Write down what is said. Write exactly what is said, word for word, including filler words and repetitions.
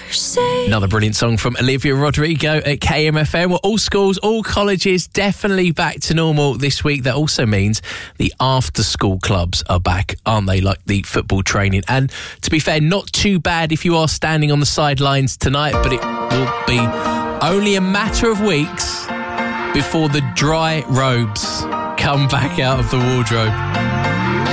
Another brilliant song from Olivia Rodrigo at K M F M. Well, all schools, all colleges definitely back to normal this week. That also means the after-school clubs are back, aren't they? Like the football training. And to be fair, not too bad if you are standing on the sidelines tonight, but it will be only a matter of weeks before the dry robes come back out of the wardrobe.